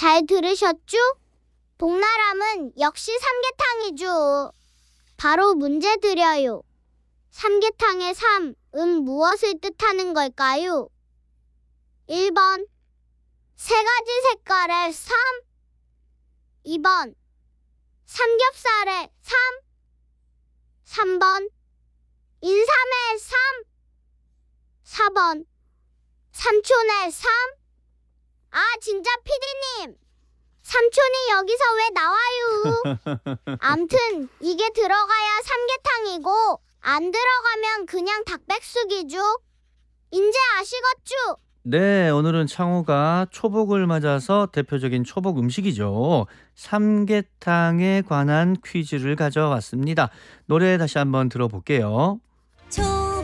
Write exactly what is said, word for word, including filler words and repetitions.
잘 들으셨죠? 복나람은 역시 삼계탕이죠. 바로 문제 드려요. 삼계탕의 삼은 무엇을 뜻하는 걸까요? 일 번 세 가지 색깔의 삼, 이 번 삼겹살의 삼, 삼 번 인삼의 삼, 사 번 삼촌의 삼. 아 진짜 피디님, 삼촌이 여기서 왜 나와요? 암튼 이게 들어가야 삼계탕이고 안 들어가면 그냥 닭백숙이죠. 인제 아시겠죠? 네, 오늘은 창호가 초복을 맞아서 대표적인 초복 음식이죠. 삼계탕에 관한 퀴즈를 가져왔습니다. 노래 다시 한번 들어볼게요.